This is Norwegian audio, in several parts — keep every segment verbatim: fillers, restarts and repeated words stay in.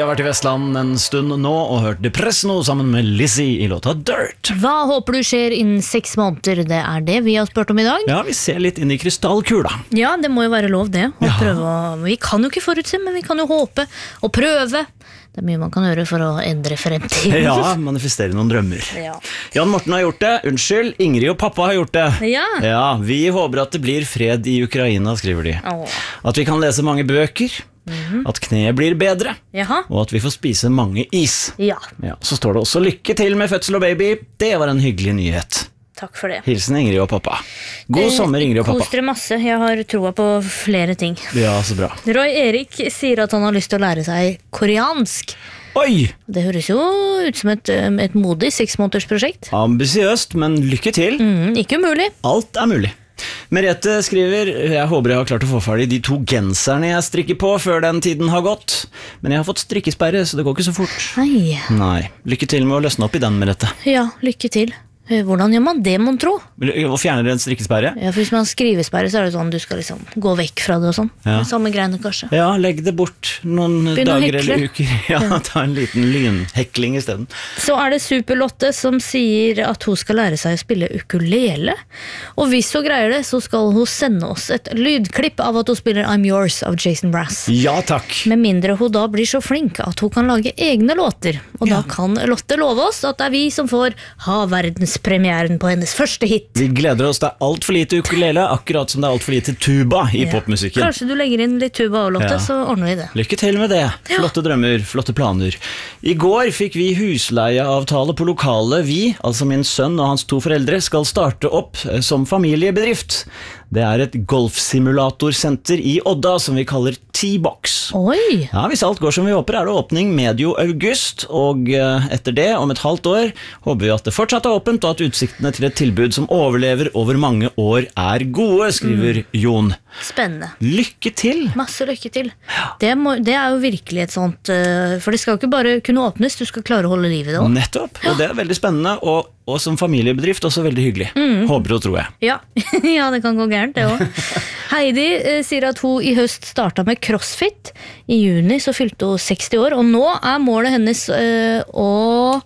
har vært i Vestland en stund nå og hørt Depresso sammen med Lizzie i låta Dirt. Hva håper du skjer innen seks måneder? Det er det vi har spurt om i dag. Ja, vi ser litt inn i krystallkula. Ja, det må jo være lov det å Ja. prøve å, Vi kan jo ikke forutse, men vi kan jo håpe og prøve. Det er mye man kan gjøre for å endre fremtiden. Ja, manifestere noen drømmer. Ja. Jan Morten har gjort det, unnskyld, Ingrid og pappa har gjort det. Ja. Ja, vi håper at det blir fred i Ukraina, skriver de. Åh. At vi kan lese mange bøker, at kneet blir bedre, Jaha. og at vi får spise mange is. Ja, Ja, så står det også lykke til med fødsel og baby. Det var en hyggelig nyhet. takk for det. Hilsen Ingrid og pappa. God sommer, Ingrid og Kos pappa. dere masse, jeg har troa på flere ting. Ja, så bra. Roy Erik sier at han har lyst til å lære seg koreansk. Oi! Det høres jo ut som et, et modig seksmånedersprosjekt. Ambisiøst, men lykke til. Mm, ikke umulig. Alt er mulig. Merete skriver, jeg håper jeg har klart å få ferdig de to genserne jeg strikker på før den tiden har gått. Men jeg har fått strikkesperre, så det går ikke så fort. Nei, Nei, lykke til med å løsne opp i den, Merete. ja, lykke til. Hvordan gjør man det, mon tro? Og fjerner en strikkesperre? Ja, for hvis man skriver sperre, så er det sånn du skal liksom gå vekk fra det og sånn. Ja. Samme greiene kanskje. Ja, legg det bort noen Begynn å dager eller hekle. uker. Ja, ta en liten lynhekling i stedet. Så er det Superlotte som sier at hun skal lære seg å spille ukulele. Og hvis hun greier det, så skal hun sende oss et lydklipp av at hun spiller I'm Yours av Jason Brass. Ja, takk. Med mindre hun da blir så flink at hun kan lage egne låter. Og Ja. da kan Lotte love oss at det er vi som får ha verdenspremieren på hennes første hit. Vi gleder oss, det er alt for lite ukulele, akkurat som det er alt for lite tuba i Ja. popmusikken. Kanskje du legger inn litt tuba og Lotte, Ja. så ordner vi det. Lykke til med det. Flotte drømmer, flotte planer. I går fikk vi husleieavtale på lokalet. Vi, altså min sønn og hans to foreldre, skal starte opp eh, som familiebedrift. Det er et golfsimulatorsenter i Odda som vi kaller T-Box. Oi! Ja, hvis alt går som vi håper, er det åpning medio august, og eh, etter det, om et halvt år, håper vi at det fortsatt er åpent, og at utsiktene til et tilbud som overlever over mange år er gode, skriver Jon. Spennende. Lykke til! Masse lykke til. Det, må, det er jo virkelig et sånt eh, For det skal jo ikke bare kunne åpnes, du skal klare å holde liv i det også. Nettopp, og det er veldig spennende, og, og som familiebedrift også veldig hyggelig. Håper og tror jeg. Ja. Ja, det kan gå gærent det også. Heidi eh, sier at hun i høst startet med crossfit. I juni så fylte hun seksti år, og nå er målet hennes eh, å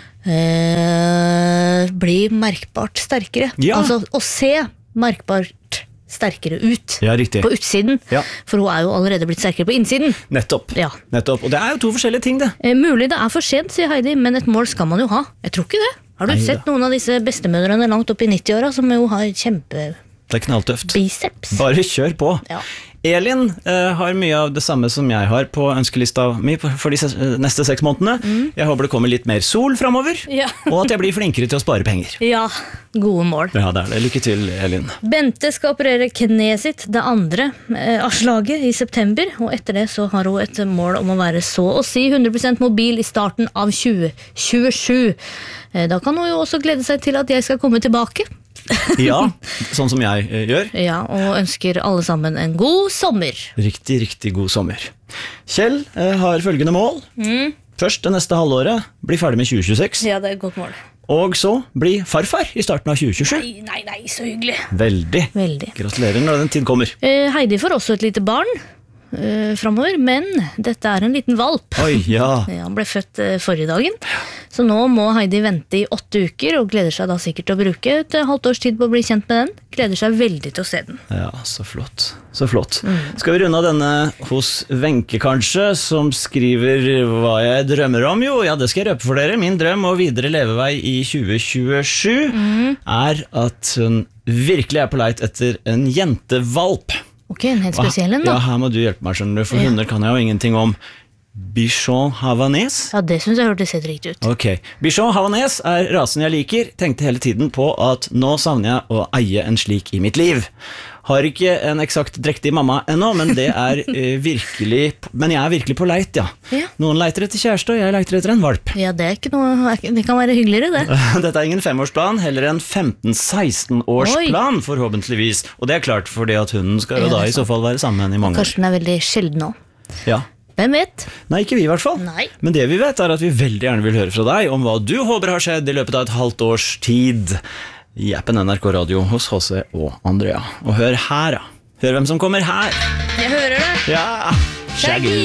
eh, bli merkbart sterkere. Ja. Altså å se merkbart sterkere ut Ja, riktig. på utsiden. Ja. For hun er jo allerede blitt sterkere på innsiden. Nettopp. Ja. Nettopp. Og det er jo to forskjellige ting, det. Eh, mulig det er for sent, sier Heidi, men et mål skal man jo ha. Jeg tror ikke det. Har du Neida. sett noen av disse bestemødrene langt opp i nittiåra som jo har kjempebiceps? Det er knalltøft. Bare kjør på. Ja. Elin eh, har mye av det samme som jeg har på ønskelista mi på- for de ses- eh, neste seks månedene. Jeg håper det kommer litt mer sol fremover, Ja. og at jeg blir flinkere til å spare penger. Ja, gode mål. Ja, det er det. Lykke til, Elin. Bente skal operere kneet sitt, det andre eh, av slaget, i september. Og etter det så har hun et mål om å være så å si hundre prosent mobil i starten av tjue tjuesju. Eh, da kan hun jo også glede seg til at jeg skal komme tilbake. Ja, sånn som jeg eh, gjør. Ja, og ønsker alle sammen en god sommer. Riktig, riktig god sommer. Kjell eh, har følgende mål. Først det neste halvåret, bli ferdig med tjue tjueseks. Ja, det er et godt mål. Og så bli farfar i starten av tjue tjuesju. Nei, nei, nei, så hyggelig. Veldig. Veldig. Gratulerer når den tid kommer. Eh, Heidi får også et lite barn eh, fremover, men dette er en liten valp. Oi, ja. Ja, han ble født eh, forrige dagen, så nå må Heidi vente i åtte uker, og gleder seg da sikkert til å bruke et eh, halvt års tid på å bli kjent med den. Gleder seg veldig til å se den. Ja, så flott. Så flott. Skal vi runde av denne hos Wenche, kanskje, som skriver hva jeg drømmer om? Jo, ja, det skal jeg røpe for dere. Min drøm og videre levevei i tjue tjuesju er at hun virkelig er på leit etter en jentevalp. Ok, en helt spesiell en Ja, da. her må du hjelpe meg, skjønner du, for Ja. hunder kan jeg jo ingenting om. Bichon Havanese? Ja, det synes jeg hørtes helt riktig ut. Ok, Bichon Havanese er rasen jeg liker. Tenkte hele tiden på at nå savner jeg å eie en slik i mitt liv. Har ikke en eksakt drektig mamma ennå, men det er eh, virkelig Men jeg er virkelig på leit, ja. Ja. Noen leiter etter kjæreste, og jeg leiter etter en valp. Ja, det er ikke noe, det kan være hyggeligere det. Dette er ingen femårsplan, heller en femten-seksten-årsplan, forhåpentligvis. Og det er klart fordi at hunden skal jo Ja, det da er i så fall være sammen med henne i mange år. Kanskje den er veldig sjelden også. Ja. Hvem vet? Nei, ikke vi i hvert fall. Nei. Men det vi vet er at vi veldig gjerne vil høre fra deg om hva du håper har skjedd i løpet av et halvt års tid i appen N R K Radio hos H C og Andrea. Og hør her, da. Hør hvem som kommer her. Jeg hører det. Ja, Shaggy.